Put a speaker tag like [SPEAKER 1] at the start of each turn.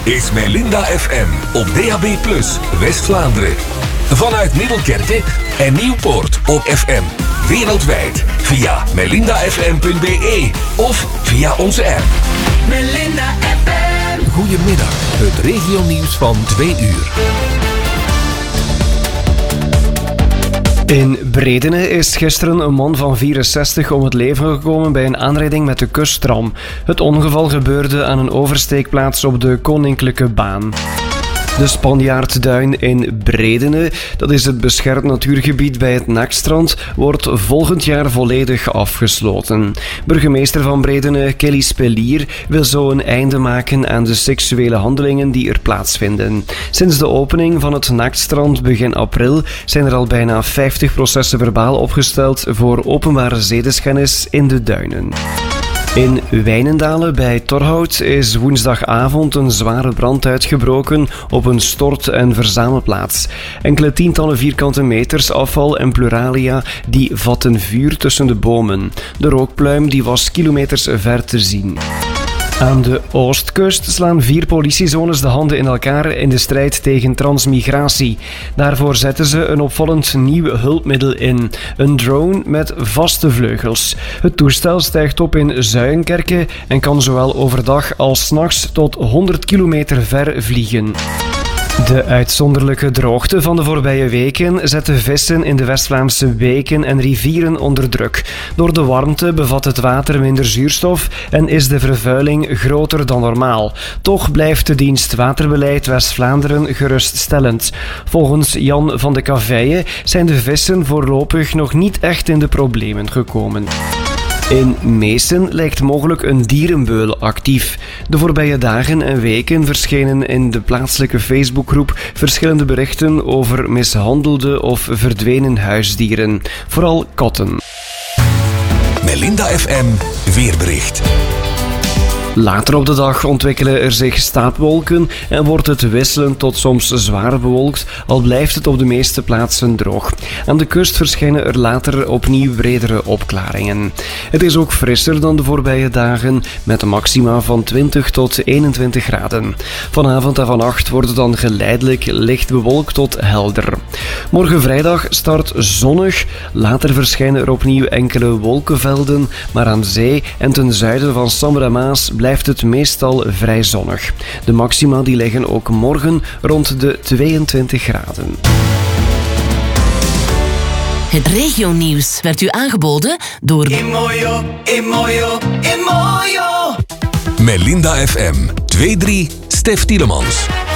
[SPEAKER 1] is Melinda FM op DAB+, West-Vlaanderen. Vanuit Middelkerke en Nieuwpoort op FM. Wereldwijd via melindafm.be of via onze app.
[SPEAKER 2] Melinda FM.
[SPEAKER 1] Goedemiddag, het regionieuws van 2 uur.
[SPEAKER 3] In Bredene is gisteren een man van 64 om het leven gekomen bij een aanrijding met de kusttram. Het ongeval gebeurde aan een oversteekplaats op de Koninklijke Baan. De Spanjaardduin in Bredene, dat is het beschermd natuurgebied bij het Naktstrand, wordt volgend jaar volledig afgesloten. Burgemeester van Bredene, Kelly Spelier, wil zo een einde maken aan de seksuele handelingen die er plaatsvinden. Sinds de opening van het Naktstrand begin april zijn er al bijna 50 processen verbaal opgesteld voor openbare zedeschennis in de duinen. In Wijnendale bij Torhout is woensdagavond een zware brand uitgebroken op een stort- en verzamelplaats. Enkele tientallen vierkante meters afval en pluralia die vatten vuur tussen de bomen. De rookpluim die was kilometers ver te zien. Aan de oostkust slaan 4 politiezones de handen in elkaar in de strijd tegen transmigratie. Daarvoor zetten ze een opvallend nieuw hulpmiddel in. Een drone met vaste vleugels. Het toestel stijgt op in Zuijenkerke en kan zowel overdag als 's nachts tot 100 kilometer ver vliegen. De uitzonderlijke droogte van de voorbije weken zet de vissen in de West-Vlaamse beken en rivieren onder druk. Door de warmte bevat het water minder zuurstof en is de vervuiling groter dan normaal. Toch blijft de dienst Waterbeleid West-Vlaanderen geruststellend. Volgens Jan van de Caveille zijn de vissen voorlopig nog niet echt in de problemen gekomen. In Meesen lijkt mogelijk een dierenbeul actief. De voorbije dagen en weken verschenen in de plaatselijke Facebookgroep verschillende berichten over mishandelde of verdwenen huisdieren. Vooral katten.
[SPEAKER 1] Melinda FM weerbericht.
[SPEAKER 3] Later op de dag ontwikkelen er zich stapelwolken en wordt het wisselend tot soms zwaar bewolkt, al blijft het op de meeste plaatsen droog. Aan de kust verschijnen er later opnieuw bredere opklaringen. Het is ook frisser dan de voorbije dagen, met een maxima van 20 tot 21 graden. Vanavond en vannacht wordt het dan geleidelijk licht bewolkt tot helder. Morgen vrijdag start zonnig, later verschijnen er opnieuw enkele wolkenvelden, maar aan zee en ten zuiden van Sambre en Maas blijft het meestal vrij zonnig. De maxima die liggen ook morgen rond de 22 graden.
[SPEAKER 2] Het regionieuws werd u aangeboden door
[SPEAKER 4] Imoyo.
[SPEAKER 1] Melinda FM 2-3 Stef Tielemans.